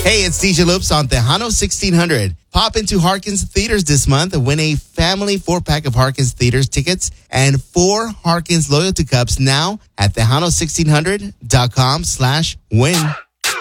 Hey, it's DJ Loops on Tejano 1600. Pop into Harkins Theaters this month and win a family 4-pack of Harkins Theaters tickets and 4 Harkins Loyalty Cups now at Tejano1600.com/win.